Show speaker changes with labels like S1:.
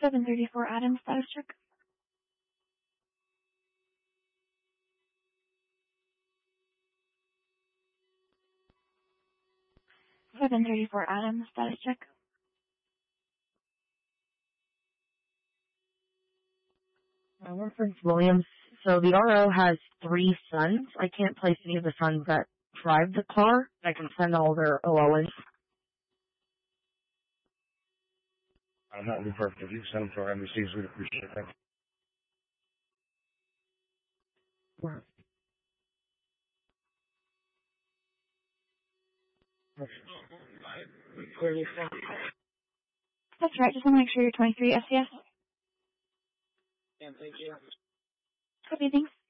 S1: 734 Adams, status check. Adams, status check.
S2: Reference Williams. So the RO has 3 sons. I can't place any of the sons that drive the car. I can send all their allowance.
S3: That would be perfect. If you can send them to our NBCs, we'd appreciate that.
S1: That's right, just want to make sure you're 23 SCS.
S4: Yeah, thank you.
S1: Okay, thanks.